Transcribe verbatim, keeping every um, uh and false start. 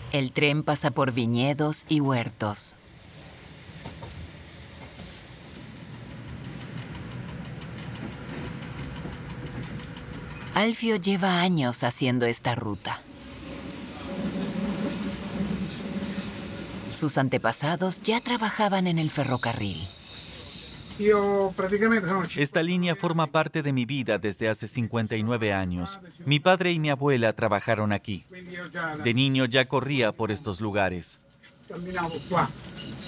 El tren pasa por viñedos y huertos. Alfio lleva años haciendo esta ruta. Sus antepasados ya trabajaban en el ferrocarril. Esta línea forma parte de mi vida desde hace cincuenta y nueve años. Mi padre y mi abuela trabajaron aquí. De niño ya corría por estos lugares.